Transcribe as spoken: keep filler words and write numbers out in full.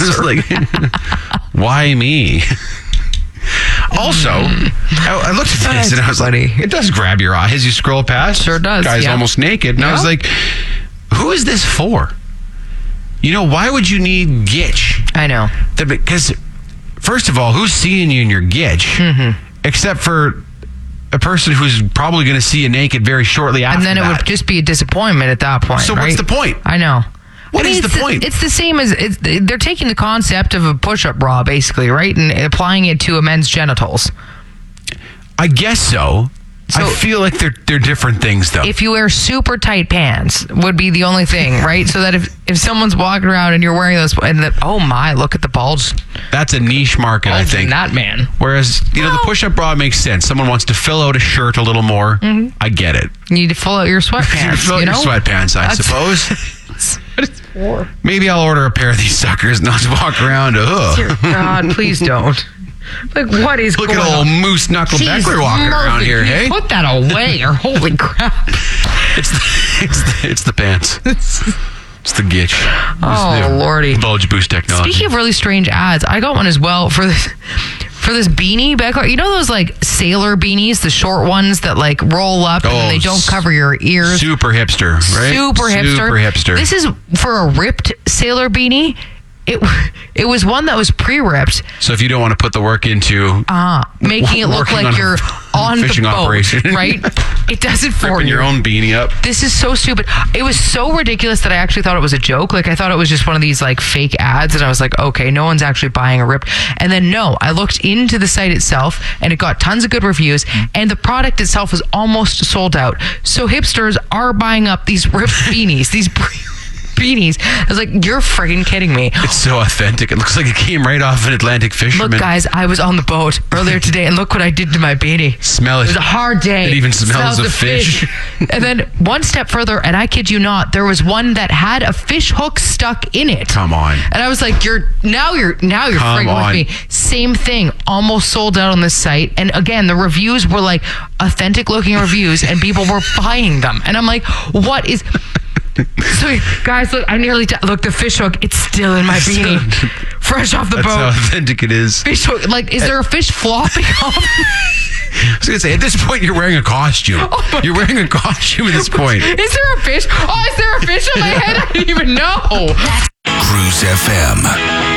It's like, why me? Also, I, I looked at this That's and I was funny. like, it does grab your eye as you scroll past. Sure does. Guy's yeah. almost naked. And Yeah. I was like, who is this for? You know, why would you need gitch? I know. Because, first of all, who's seeing you in your gitch? Mm-hmm. Except for a person who's probably going to see you naked very shortly after And then it that. would just be a disappointment at that point. So right? what's the point? I know. What I mean, is the it's point? It's the same as it's, they're taking the concept of a push-up bra, basically, right, and applying it to a men's genitals. I guess so. So- I feel like they're they're different things, though. If you wear super tight pants, would be the only thing, right? So that if, if someone's walking around and you're wearing those, and the, oh my, look at the bulge. That's a niche market, I bulge in think. that man. Whereas, you know, the push-up bra makes sense. Someone wants to fill out a shirt a little more. Mm-hmm. I get it. You need to fill out your sweatpants. fill out you your know? sweatpants, I That's- suppose. That's what it's for. Maybe I'll order a pair of these suckers, not to walk around. Ugh. Dear God, please don't. Like, what is Look going at on? old Moose Knuckle Jeez, Beckler walking around Murphy, here, you hey? Put that away, or holy crap. It's the, it's the, it's the pants. It's the gitch. Oh, It's the Lordy. Bulge boost technology. Speaking of really strange ads, I got one as well for this for this beanie. Beckler. You know those like sailor beanies, the short ones that like roll up and Oh, they don't s- cover your ears. Super hipster, right? Super hipster. Super hipster. This is for a ripped sailor beanie. It it was one that was pre-ripped, So if you don't want to put the work into uh, making it look Working like on a you're on the fishing boat, operation. right? It does it for ripping you. your own beanie up, This is so stupid. It was so ridiculous that I actually thought it was a joke. Like, I thought it was just one of these like fake ads, and I was like, okay, no one's actually buying a ripped. And then no, I looked into the site itself, and it got tons of good reviews, and the product itself was almost sold out. So hipsters are buying up these ripped beanies, these beanies. I was like, you're friggin' kidding me. it's so authentic. It looks like it came right off an Atlantic fisherman. Look, guys, I was on the boat earlier today, and look what I did to my beanie. Smell it. It was a hard day. It even smells of the fish. And then one step further, and I kid you not, there was one that had a fish hook stuck in it. Come on. And I was like, "You're now you're now you're Come frigging on. with me." Same thing, almost sold out on this site. And again, the reviews were like authentic looking reviews, and people were buying them. And I'm like, "What is?" So guys, look, I nearly di- look the fish hook. It's still in my beanie, fresh off the That's boat. how authentic it is. Fish hook, like, is there a fish flopping off? I was going to say, at this point, you're wearing a costume. Oh you're wearing a costume at this point. Is there a fish? Oh, is there a fish on my head? I didn't even know. Cruise F M.